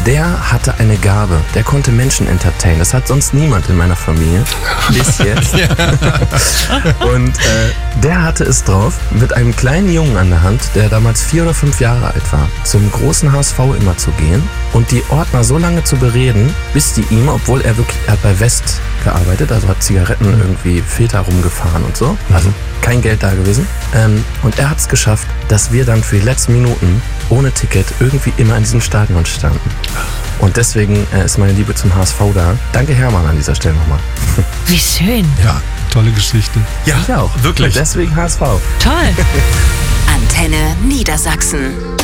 der hatte eine Gabe. Der konnte Menschen entertainen. Das hat sonst niemand in meiner Familie. Bis jetzt. Und der hatte es drauf, mit einem kleinen Jungen an der Hand, der damals 4 oder 5 Jahre alt war, zum großen HSV immer zu gehen und die Ordner so lange zu bereden, bis die ihm, obwohl er hat bei West gearbeitet, also hat Zigaretten irgendwie Filter rumgefahren und so, also kein Geld da gewesen. Und er hat es geschafft, dass wir dann für die letzten Minuten ohne Ticket irgendwie immer in diesem Stadion standen. Und deswegen ist meine Liebe zum HSV da. Danke Hermann an dieser Stelle nochmal. Wie schön. Ja, tolle Geschichte. Ja, ich auch. Wirklich. Und deswegen HSV. Toll. Antenne Niedersachsen.